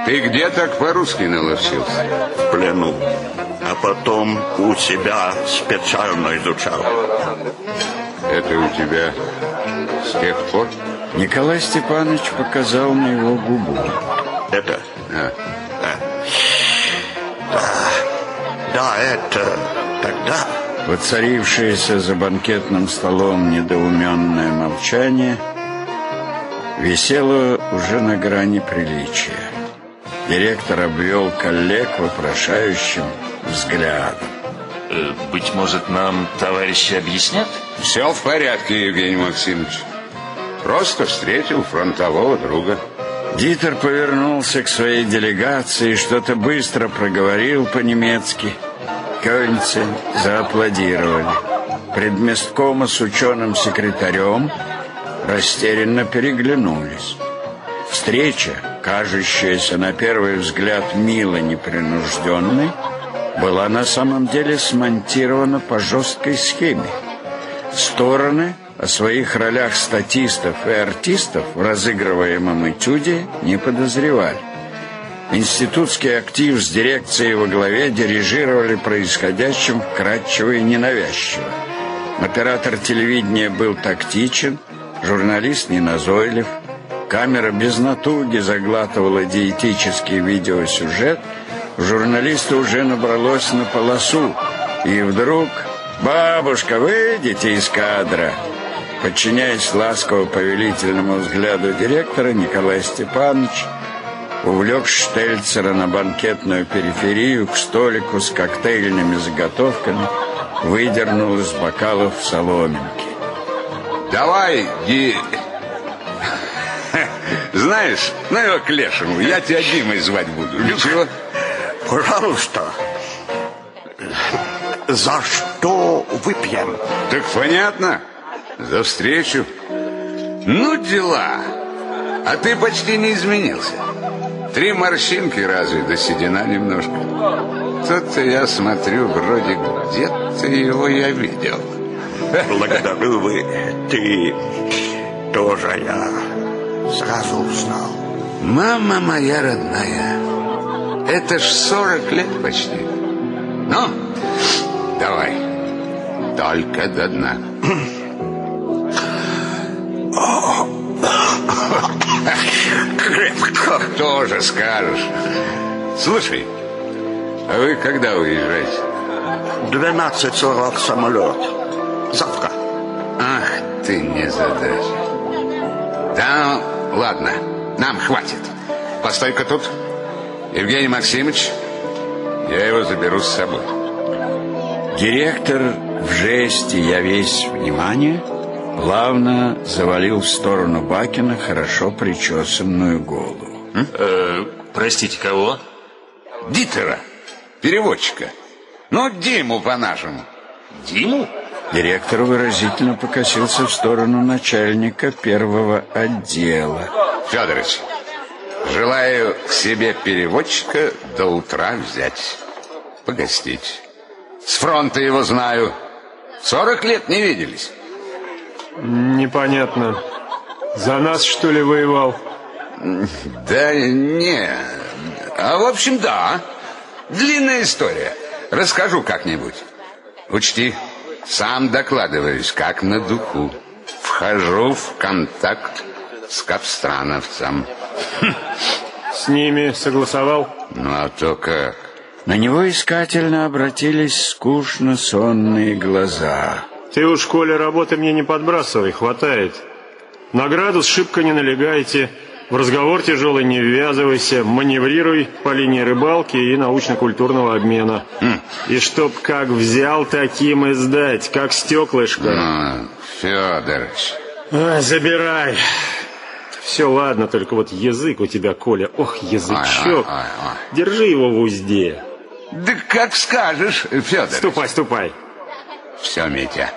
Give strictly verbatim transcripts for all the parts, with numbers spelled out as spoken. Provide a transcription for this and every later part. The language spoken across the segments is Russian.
Ты где так по-русски наловчился? В плену. А потом у себя специально изучал. Это у тебя с тех пор? Николай Степанович показал на его губу. Это? А. Да. Да, да, это тогда. Воцарившееся за банкетным столом недоуменное молчание висело уже на грани приличия. Директор обвел коллег вопрошающим взглядом. Э, быть может, нам товарищи объяснят? Все в порядке, Евгений Максимович. Просто встретил фронтового друга. Дитер повернулся к своей делегации и что-то быстро проговорил по-немецки. Кёльнцы зааплодировали. Предместкома с ученым-секретарем растерянно переглянулись. Встреча, кажущаяся на первый взгляд мило непринужденной, была на самом деле смонтирована по жесткой схеме. Стороны о своих ролях статистов и артистов в разыгрываемом этюде не подозревали. Институтский актив с дирекцией во главе дирижировали происходящим вкратчиво и ненавязчиво. Оператор телевидения был тактичен, журналист неназойлив, камера без натуги заглатывала диетический видеосюжет, журналиста уже набралось на полосу, и вдруг «Бабушка, выйдите из кадра!» Подчиняясь ласково-повелительному взгляду директора, Николай Степанович увлек Штельцера на банкетную периферию к столику с коктейльными заготовками, выдернул из бокалов соломинки. Давай, Ди... Знаешь, ну его к лешему, я тебя Димой звать буду. Ничего? Пожалуйста. За что выпьем? Так понятно. За встречу. Ну, дела. А ты почти не изменился. Три морщинки разве, да седина немножко. Тут-то я смотрю, вроде где-то его я видел. Благодарю вы. Ты тоже я сразу узнал. Мама моя родная, это ж сорок лет почти. Ну, давай, только до дна. Крепко. Тоже скажешь. Слушай, а вы когда уезжаете? двенадцать сорок самолет. Завтра. Ах ты незадача. Да, ладно, нам хватит. Постой-ка тут. Евгений Максимович, я его заберу с собой. Директор в жесте «я весь внимание» плавно завалил в сторону Бакина хорошо причесанную голову. Э, простите, кого? Дитера, переводчика. Ну, Диму по-нашему. Диму? Директор выразительно покосился в сторону начальника первого отдела. Федорович, желаю к себе переводчика до утра взять. Погостить. С фронта его знаю. Сорок лет не виделись. Непонятно. За нас, что ли, воевал? Да не. А в общем, да. Длинная история. Расскажу как-нибудь. Учти, сам докладываюсь, как на духу. Вхожу в контакт с капстрановцем. С ними согласовал? Ну, а то как? На него искательно обратились скучно сонные глаза. Ты уж, Коля, работы мне не подбрасывай, хватает. На градус шибко не налегайте, в разговор тяжелый не ввязывайся, маневрируй по линии рыбалки и научно-культурного обмена. Хм. И чтоб как взял, таким и сдать, как стеклышко. Ну, Федорович. А, забирай. Все, ладно, только вот язык у тебя, Коля, ох, язычок. Ой, ой, ой, ой. Держи его в узде. Да как скажешь, Федорович. Ступай, ступай. Все, Митя,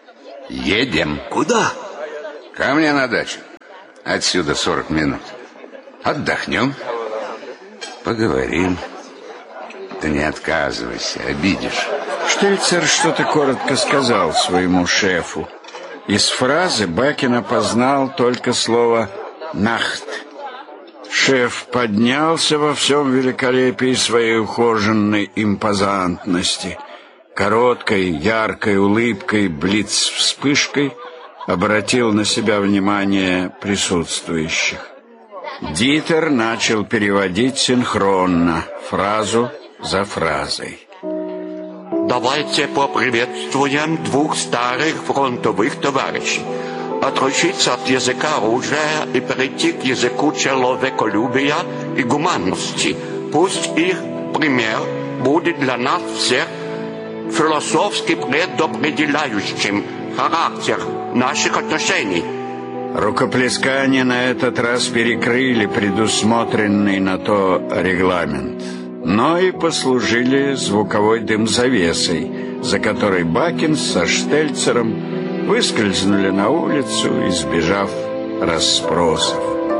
едем. Куда? Ко мне на дачу. Отсюда сорок минут. Отдохнем, поговорим. Да не отказывайся, обидишь. Штельцер что-то коротко сказал своему шефу. Из фразы Бакин опознал только слово «нахт». Шеф поднялся во всем великолепии своей ухоженной импозантности. Короткой, яркой улыбкой, блиц-вспышкой обратил на себя внимание присутствующих. Дитер начал переводить синхронно, фразу за фразой. Давайте поприветствуем двух старых фронтовых товарищей. Отлучиться от языка оружия и перейти к языку человеколюбия и гуманности. Пусть их пример будет для нас всех философски предопределяющим характер наших отношений. Рукоплескания на этот раз перекрыли предусмотренный на то регламент, но и послужили звуковой дым-завесой, за которой Бакинс со Штельцером выскользнули на улицу, избежав расспросов.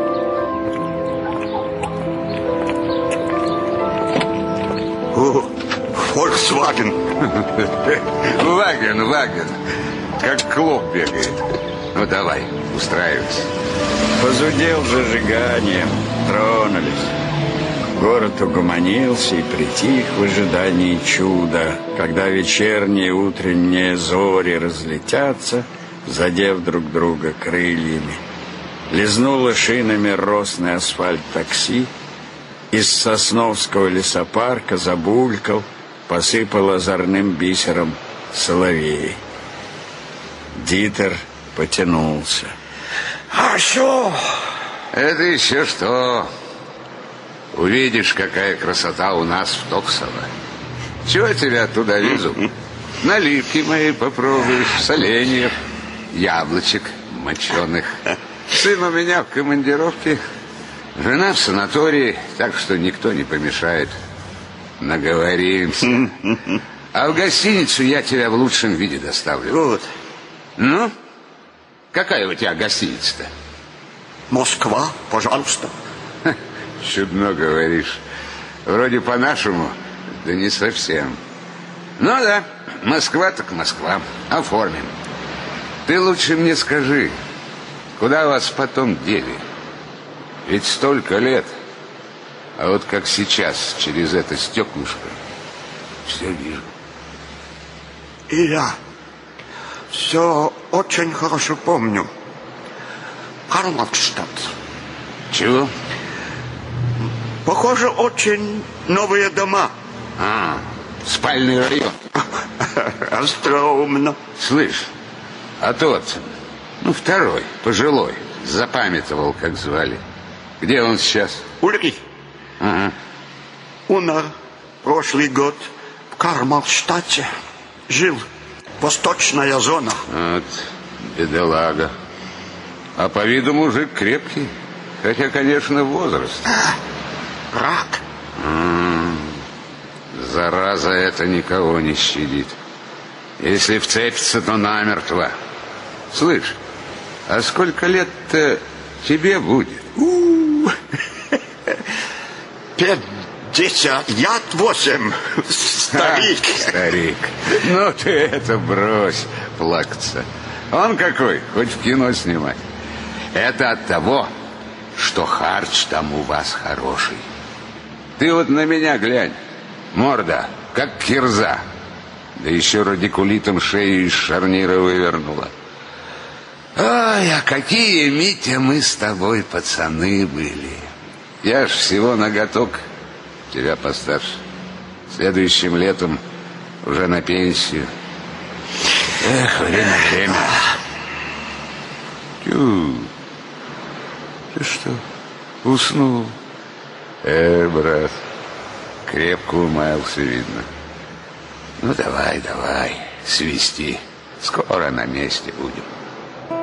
О, Volkswagen. Ваген, Ваген. Как клоп бегает. Ну, давай, устраивайся. Позудел зажиганием, тронулись. Город угомонился и притих в ожидании чуда, когда вечерние и утренние зори разлетятся, задев друг друга крыльями. Лизнуло шинами росный асфальт такси, из Сосновского лесопарка забулькал, посыпал озорным бисером соловей. Дитер потянулся. А что? Это еще что? Увидишь, какая красота у нас в Токсово. Чего тебя туда везу? Наливки мои попробуешь, соленьев, яблочек моченых. Сын у меня в командировке, жена в санатории, так что никто не помешает. Наговоримся. А в гостиницу я тебя в лучшем виде доставлю. Вот. Ну, какая у тебя гостиница-то? Москва, пожалуйста. Ха, чудно говоришь. Вроде по-нашему, да не совсем. Ну да, Москва так Москва. Оформим. Ты лучше мне скажи, куда вас потом дели? Ведь столько лет. А вот как сейчас, через это стеклышко, все вижу. И я все очень хорошо помню. Карловштадт. Чего? Похоже, очень новые дома. А, спальный район. Остроумно. Слышь, а тот, ну второй, пожилой, запамятовал, как звали. Где он сейчас? Ульрих. Ага. Умер прошлый год в Карлштадте. Жил. Восточная зона. Вот, бедолага. А по виду мужик крепкий. Хотя, конечно, возраст. Рак. М-м, зараза эта никого не щадит. Если вцепится, то намертво. Слышь, а сколько лет-то тебе будет? У-у-у. Пятьдесят восемь. Старик. А, старик. Ну ты это брось плакаться. Он какой, хоть в кино снимать. Это от того, что харч там у вас хороший. Ты вот на меня глянь. Морда, как кирза. Да еще радикулитом шею из шарнира вывернула. Ой, а какие, Митя, мы с тобой пацаны были. Я ж всего ноготок, тебя постарше. Следующим летом уже на пенсию. Эх, время, время. Тю, ты что, уснул? Э, брат, крепко умаялся, видно. Ну, давай, давай, свисти. Скоро на месте будем.